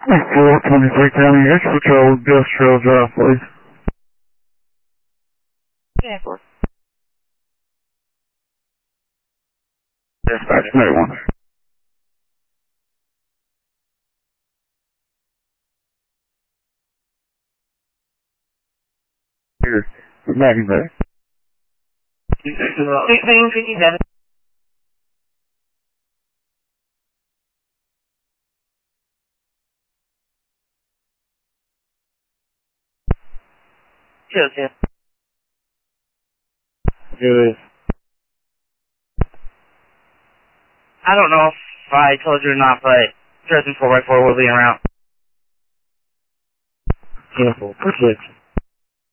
423 County X Patrol, Industrial Drive, please. Yeah, for Dispatch, no one. Here, I'm back in there. 1657. Joseph. Good. I don't know if I told you or not, but Dresden 4x4 will be around. Careful, protect.